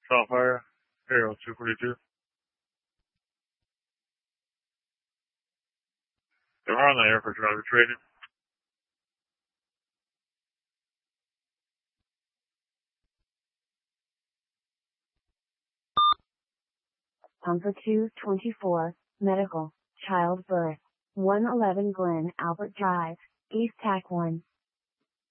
Sapphire, Hero 242. They're on the air for driver training. Number 224, Medical, Childbirth, 111 Glen Albert Drive, East Tac 1.